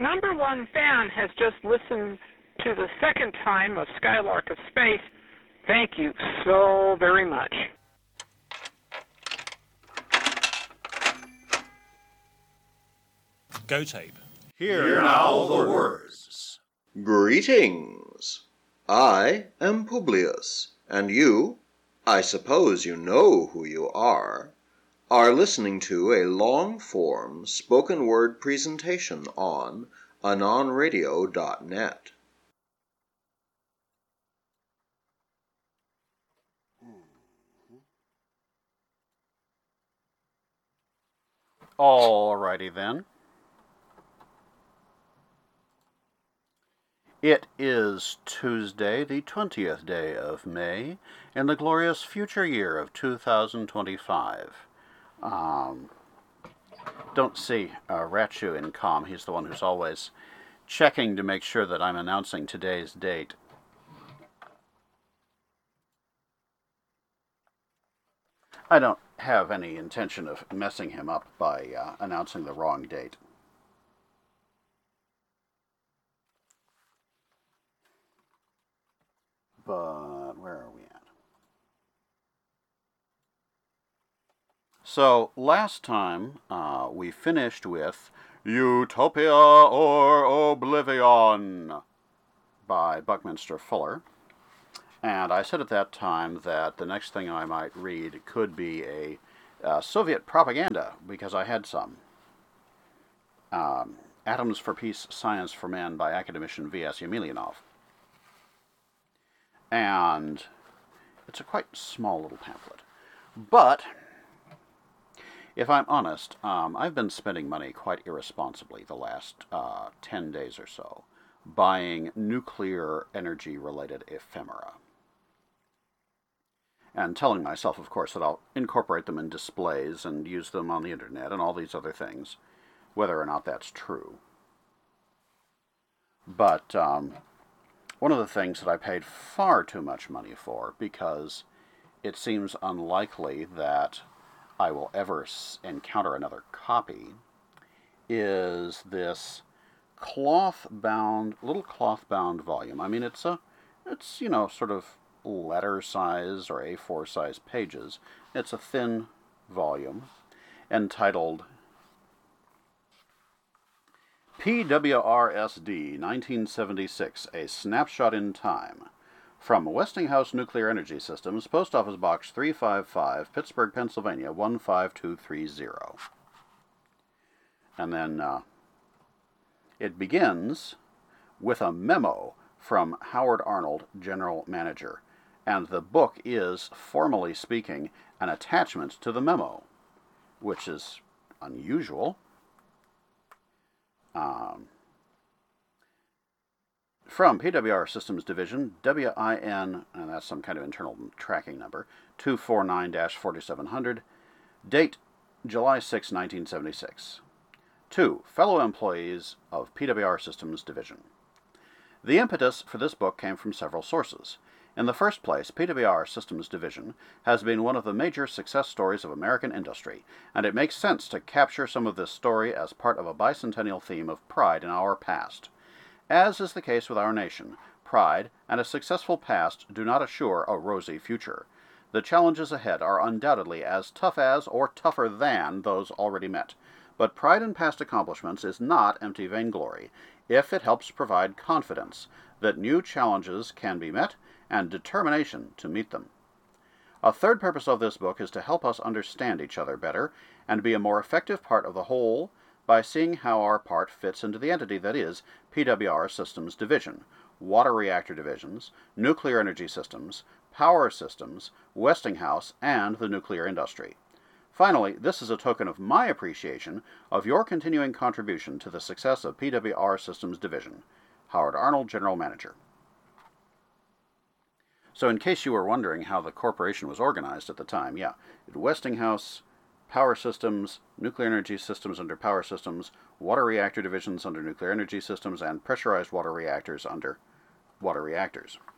number one fan has just listened to the second time of Skylark of Space. Thank you so very much. Go Tape. Hear now the words. Greetings. I am Publius, and you, I suppose you know who you are listening to a long-form spoken word presentation on AnonRadio.net. Alrighty then. It is Tuesday, the 20th day of May, in the glorious future year of 2025. Don't see Rachu in comm. He's the one who's always checking to make sure that I'm announcing today's date. I don't have any intention of messing him up by announcing the wrong date. But where are we at? So last time we finished with Utopia or Oblivion by Buckminster Fuller. And I said at that time that the next thing I might read could be a Soviet propaganda, because I had some. Atoms for Peace, Science for Man by academician V.S. Yemelyanov. And it's a quite small little pamphlet. But, if I'm honest, I've been spending money quite irresponsibly the last 10 days or so, buying nuclear energy-related ephemera. And telling myself, of course, that I'll incorporate them in displays and use them on the internet and all these other things, whether or not that's true. But one of the things that I paid far too much money for, because it seems unlikely that I will ever encounter another copy, is this little cloth-bound volume. I mean, it's sort of letter size or A4 size pages. It's a thin volume entitled PWRSD 1976, A Snapshot in Time, from Westinghouse Nuclear Energy Systems, Post Office Box 355, Pittsburgh, Pennsylvania 15230. And then it begins with a memo from Howard Arnold, General Manager, and the book is, formally speaking, an attachment to the memo, which is unusual. From PWR Systems Division, WIN, and that's some kind of internal tracking number, 249-4700, date July 6, 1976. To fellow employees of PWR Systems Division. The impetus for this book came from several sources. In the first place, PWR Systems Division has been one of the major success stories of American industry, and it makes sense to capture some of this story as part of a bicentennial theme of pride in our past. As is the case with our nation, pride and a successful past do not assure a rosy future. The challenges ahead are undoubtedly as tough as or tougher than those already met. But pride in past accomplishments is not empty vainglory, if it helps provide confidence that new challenges can be met and determination to meet them. A third purpose of this book is to help us understand each other better and be a more effective part of the whole by seeing how our part fits into the entity that is PWR Systems Division, Water Reactor Divisions, Nuclear Energy Systems, Power Systems, Westinghouse, and the nuclear industry. Finally, this is a token of my appreciation of your continuing contribution to the success of PWR Systems Division. Howard Arnold, General Manager. So in case you were wondering how the corporation was organized at the time, Westinghouse, Power Systems, Nuclear Energy Systems under Power Systems, Water Reactor Divisions under Nuclear Energy Systems, and Pressurized Water Reactors under Water Reactors.